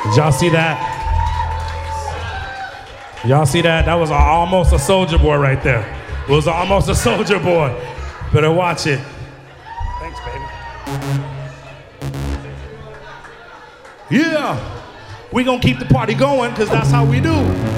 Did y'all see that? Y'all see that? That was almost a Soulja Boy right there. It was almost a Soulja Boy. Better watch it. Thanks, baby. Yeah. We gonna keep the party going because that's how we do.